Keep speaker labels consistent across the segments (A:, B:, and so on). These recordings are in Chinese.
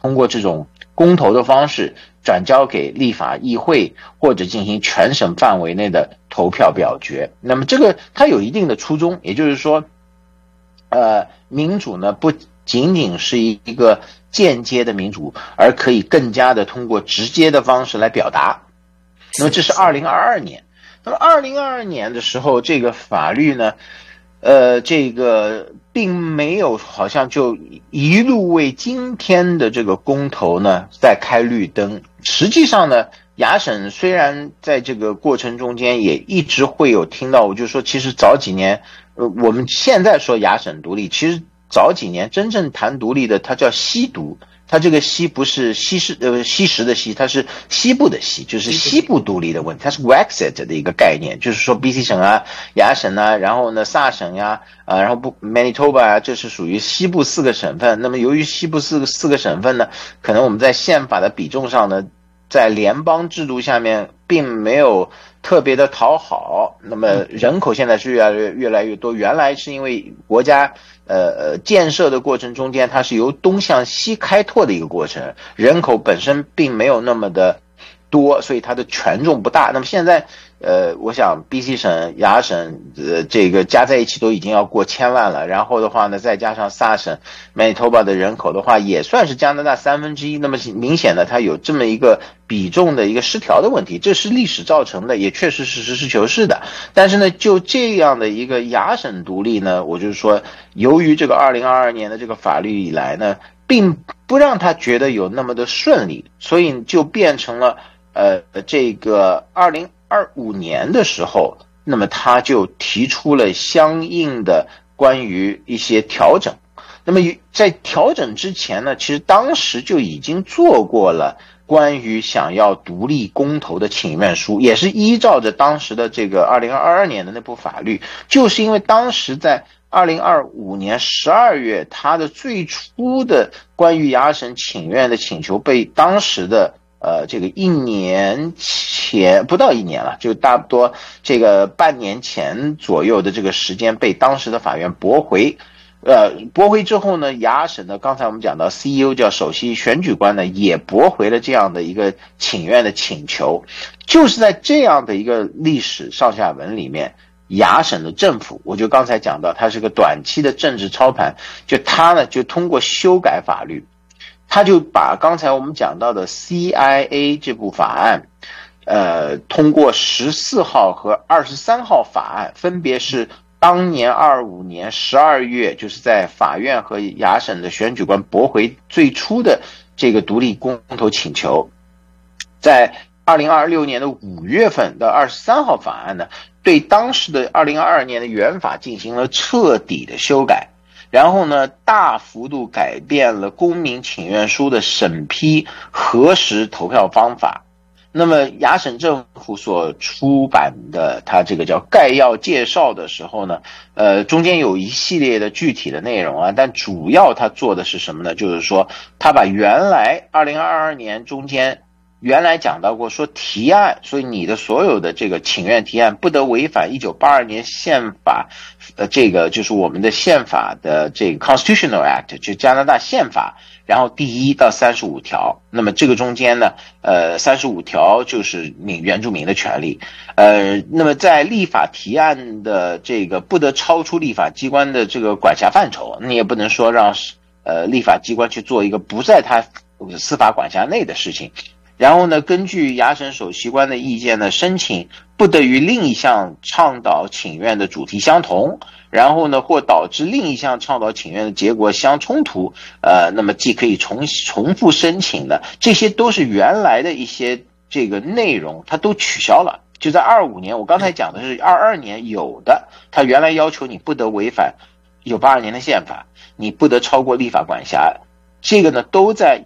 A: 通过这种公投的方式转交给立法议会，或者进行全省范围内的投票表决。那么这个它有一定的初衷，也就是说民主呢不仅仅是一个间接的民主，而可以更加的通过直接的方式来表达。那么这是2022年。那么2022年的时候，这个法律呢这个并没有好像就一路为今天的这个公投呢在开绿灯。实际上呢，亚省虽然在这个过程中间也一直会有听到，我就说其实早几年我们现在说亚省独立，其实早几年真正谈独立的它叫西独，它这个西不是西式西实的西，它是西部的西，就是西部独立的问题，它是 Wexit 的一个概念，就是说 BC 省啊、亚省啊，然后呢萨省呀，然后Manitoba 啊，这是属于西部4个省份。那么由于西部四个省份呢，可能我们在宪法的比重上呢，在联邦制度下面并没有特别的讨好，那么人口现在是越来越多。原来是因为国家建设的过程中间，它是由东向西开拓的一个过程，人口本身并没有那么的多，所以它的权重不大。那么现在我想 BC 省、亚省这个加在一起都已经要过1000万了，然后的话呢，再加上萨省 Manitoba 的人口的话，也算是加拿大1/3。那么明显的它有这么一个比重的一个失调的问题，这是历史造成的，也确实是实事求是的。但是呢，就这样的一个亚省独立呢，我就是说，由于这个2022年的这个法律以来呢，并不让他觉得有那么的顺利，所以就变成了这个2025年的时候，那么他就提出了相应的关于一些调整。那么在调整之前呢，其实当时就已经做过了关于想要独立公投的请愿书，也是依照着当时的这个2022年的那部法律。就是因为当时在2025年12月，他的最初的关于亚省请愿的请求被当时的这个1年前不到1年了，就差不多这个半年前左右的这个时间被当时的法院驳回。驳回之后呢，亚省的刚才我们讲到 CEO 叫首席选举官呢，也驳回了这样的一个请愿的请求。就是在这样的一个历史上下文里面，亚省的政府，我就刚才讲到，它是个短期的政治操盘，就它呢就通过修改法律，他就把刚才我们讲到的 CIA 这部法案通过14号和23号法案，分别是当年25年12月，就是在法院和亚省的选举官驳回最初的这个独立公投请求，在2026年的5月份的23号法案呢，对当时的2022年的原法进行了彻底的修改，然后呢，大幅度改变了公民请愿书的审批核实投票方法。那么亚省政府所出版的它这个叫概要介绍的时候呢，中间有一系列的具体的内容啊，但主要它做的是什么呢？就是说它把原来2022年中间原来讲到过说提案，所以你的所有的这个请愿提案不得违反1982年宪法，这个就是我们的宪法的这个 Constitutional Act， 就加拿大宪法，然后第1到35条。那么这个中间呢，35条就是原住民的权利。那么在立法提案的这个不得超出立法机关的这个管辖范畴，你也不能说让立法机关去做一个不在他司法管辖内的事情。然后呢，根据亚省首席官的意见呢，申请不得与另一项倡导请愿的主题相同，然后呢，或导致另一项倡导请愿的结果相冲突，那么既可以重复申请的，这些都是原来的一些这个内容，它都取消了。就在25年，我刚才讲的是22年有的，它原来要求你不得违反1982年的宪法，你不得超过立法管辖。这个呢，都在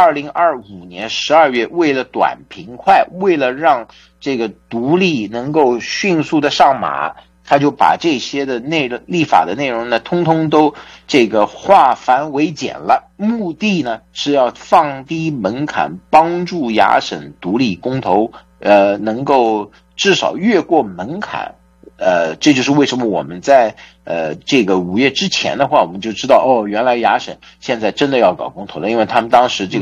A: 2025年12月，为了短平快，为了让这个独立能够迅速的上马，他就把这些的立法的内容呢，通通都这个化繁为简了。目的呢是要放低门槛，帮助亚省独立公投，能够至少越过门槛。这就是为什么我们在这个5月之前的话，我们就知道哦，原来亚省现在真的要搞公投了，因为他们当时这个